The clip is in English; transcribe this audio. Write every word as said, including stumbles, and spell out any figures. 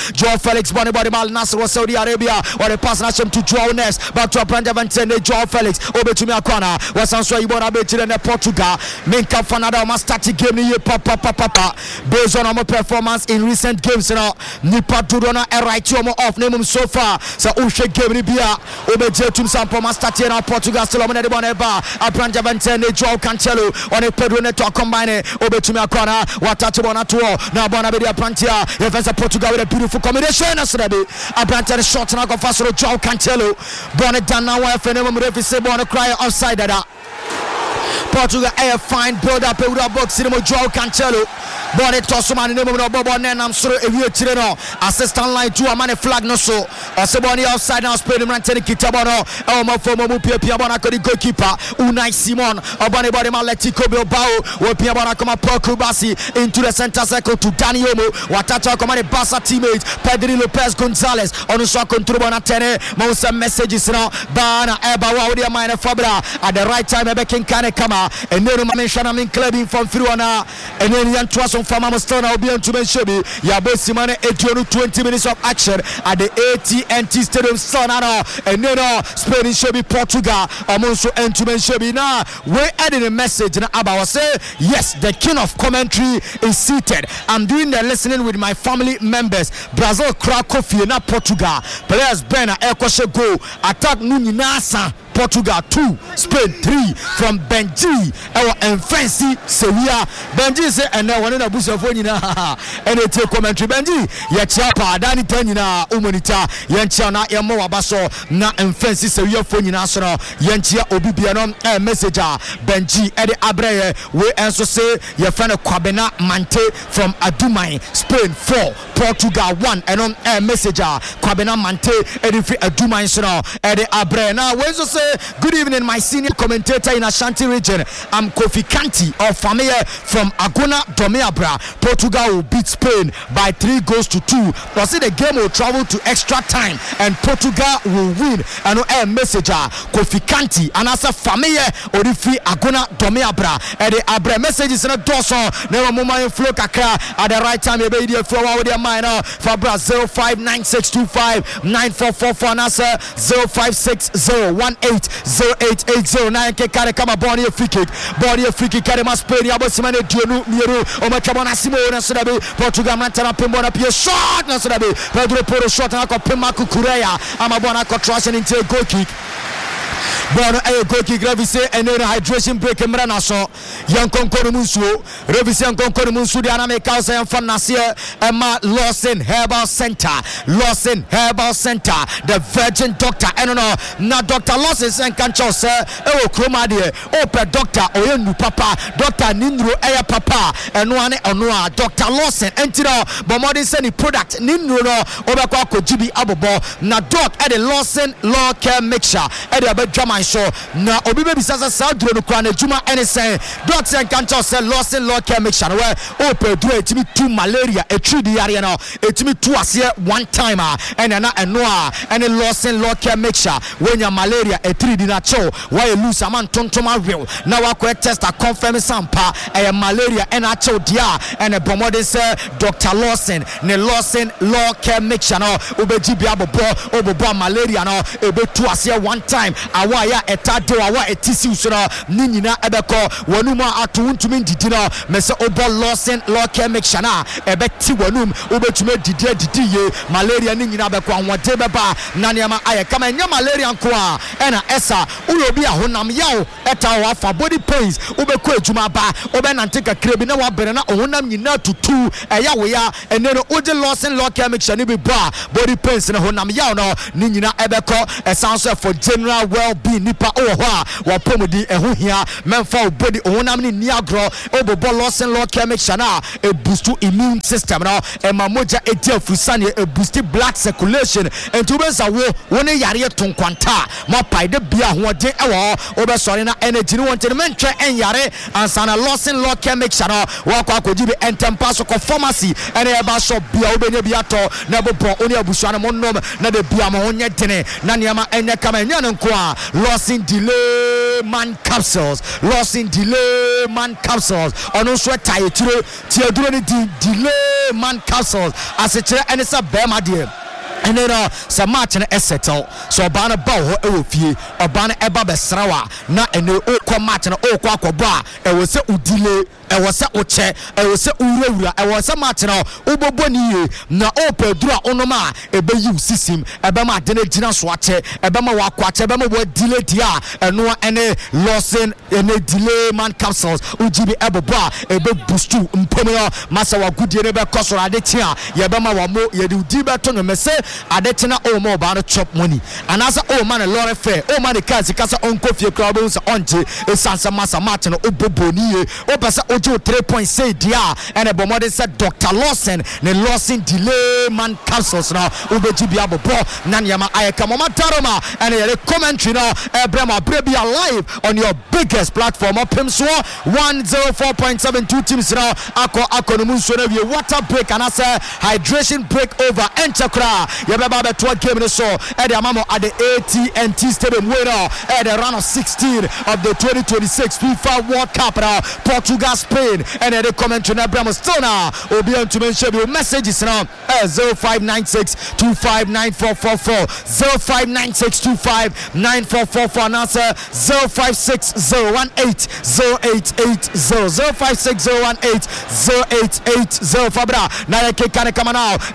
Joao Felix body body mal Nasser was Saudi Arabia or the pass Nashim to Joao Neves back to a Brand Ventene Joao Felix over to me Akwana was answer you wanna be in Portugal Minka Fanada must start game ni papa papa based on our performance in recent games you know Nipa Durona and right you off name so far so Ushe game ni bia over Jetum Sampo must start in Portugal still on the Boneba a Brand Ventene Joao Cancelo on a Pedro Neto combine over to me Akwana what touch on at all now Bonabedia Prantia defense of Portugal with a beautiful combination as a Brand shot and I go fast with Joao Cancelo Bonnet done now if anyone if say Bonnet cry outside that Portugal a fine build up a box in Joao Cancelo Bonnet Tosman in the moment of Bobo and I'm sure if you're Tireno assistant line to a man flag no so Oseboni outside now spread him and take Kitabono Elmo for Mopia Piabona goalkeeper Unai Simon Obani Body Maletico Bilbao or Piabona come up Kubasi into the center circle to Dani Olmo Watata command Barca teammate Pedri Lopez Gonzalez on the shot control on Atene most messages now Bana Eba Waudia Minor Fabra at the right time Ebekin Kane Kama and then mention I'm in clubbing from Firuana and then Yan Twason from Amastona will be on to Menshebi Yabo Simane eighty twenty minutes of action at the A T and T Stadium Sonana and then Spain Shebi Portugal Amonso and to Menshebi now we're adding a message now about say yes the king of commentary is seated. I'm doing the listening with my family members Brazil Krakow na Portugal players Ben Ekoshe go attack Nuninasa Portugal two, Spain three from Benji. Our and fancy Sevilla. Benji say and now one in a bush of one and it take commentary Benji. Yachapa, Danny Tenina, Umonita, Yanchana, Yamo Abaso, na and fancy Sevilla for national Yanchia Obibianon a messenger Benji Eddie Abreye. We also say your friend of Kwabena Mante from Adumai, Spain four, Portugal one, and on a messenger Kwabena Mante Eddie Adumai Sono Eddie Abreye. Now we also say good evening, my senior commentator in Ashanti region. I'm Kofi Kanti of Famia from Agona Domeabra. Portugal will beat Spain by three goals to two. I see the game will travel to extra time and Portugal will win. And a messenger Kofi Kanti and as a Famia Orifi Agona Domeabra. And the Abra messages in a dorsal. Never moment flow kakra at the right time. You be the flow out their minor Fabra zero five nine six two five nine four four four Nasa zero five six zero one eight zero eight eight zero nine ke kare kama body a free kick body a free kick kare maspeni abosimane duonu miero o machabona simo na sodabe Portugal mantana pembo na pie shot na sodabe Pedro Porro shot na ko pema kukureya amabona ko trust into a goal kick Bono a goal kick Revise and then hydration break mrana so Yankon Konumunsu Revise Yankon Konumunsu di aname kausa yanfan nasie Emma Lawson Herbal Center Lawson Herbal Center the Virgin Doctor I don't know na Doctor Lawson sen kancho se ewo kroma de ope doctor oyenu papa Doctor Nindro eya papa eno ane ono Doctor Lawson entino bomodi se ni product Nindro no obekwa kojibi abobo na doc e the Lawson Law Care Mixture e the drama show na obi be bisasa sa duro no kwa na juma anything doctor can't say Lawson Law Care Mixture where open duro etimi two malaria a three di area no etimi two ase one timer and na eno a and Lawson Law Care Mixture when your malaria a three di na cho why you lose a man tontoma real now I go test a confirm sampa a malaria and a cho dia and a bomode say Doctor Lawson ne Lawson Law Care Mixture no obeji bia bobo obobo malaria no ebe two ase one time awaya etado awa etisi usoro ninyina ebeko wanum ato ntumi ndidi no mese obo Lawson Law Care Mixture na ebeti wanum obetume didi didi ye malaria ninyina beko anwode beba na niama aye kama nya malaria nko a ena esa uyo bi ahonam yawo eta wa fa body pains obeko ejuma ba obenante kakre bi na wa bere na ohonam nyina tutu eya wo ya eneno ode Lawson Law Care Mixture ni bi ba body pains na honam yawo no ninyina ebeko esanso for general well-being nipa owa wa pomodi eho hia memfa body ohonam ni niagro obobo Lawson Law Care Mixture na e boost immune system no e mamoja e dia fusane e boost blood circulation and to benza wo woni yare tonkwanta mo paide bia hoden ewo obesore na energy ni wonte mentwe enyare ansana Lawson Law Care Mixture no wa kwa kojibe entempa so ko pharmacy ene e ba shop bia obenya bia to na bobo oni abusuane mo nom na de bia mo honye dene na niama enye kama enya nko a Lawson delay man capsules Lawson delay man capsules ono so tie tiro tie duro ni delay man capsules as a chair and it's a bear my dear. And then uh some match and settle so bana bow efie obana eba besrawa na ene okwa match na okwa akọba e wo se udile e wo se oche e wo se urawura e wo se match na ubobo ni ye na opedura onoma ebe yi sisim ebe ma de na gina so ache ebe ma wakwa ache ebe ma wo delay dia eno ene losing ene delay man capsules ujibi eboba ebe boostu mpomo masa wa gudie ne be kosoro ade tia ye be ma wa mo ye di udi be to no mese adetina o mo ba no chop money and as o man a lorry fair o man kazi kasa onko fie crowd on onje esansa masa match no oboboni ye o pesa ojo three point six dia and a bomode said Doctor Lawson ne Lawson delay man capsules now obeji bia bobo nanyama ayeka mama taroma and a commentary now ebrema brebi live on your biggest platform up him so one oh four point seven two teams now ako ako no munso na wie water break and as hydration break over enchakra yebeba beto game no so e de amamo at the A T and T Stadium winner at the round of sixteen of the twenty twenty-six FIFA World Cup now Portugal Spain and the commentary na Bramo still now obi on to mention your messages now zero five nine six two five nine four four four zero five nine six two five nine four four four and answer zero five six zero one eight zero eight eight zero zero five six zero one eight zero eight eight zero Fabra na yake kane kama now